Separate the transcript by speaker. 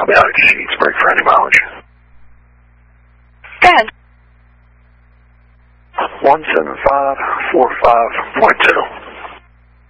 Speaker 1: I'll be out at Sheetsburg for any mileage.
Speaker 2: Go ahead.
Speaker 1: 17545.2.